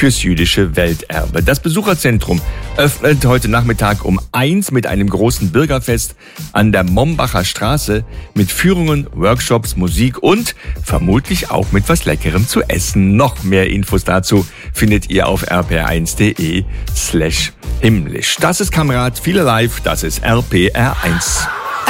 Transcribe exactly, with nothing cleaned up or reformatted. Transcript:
fürs jüdische Welterbe. Das Besucherzentrum öffnet heute Nachmittag um eins mit einem großen Bürgerfest an der Mombacher Straße mit Führungen, Workshops, Musik und vermutlich auch mit was Leckerem zu essen. Noch mehr Infos dazu findet ihr auf r p r eins punkt d e slash himmlisch. Das ist Kamerad, viele live, das ist R P R eins.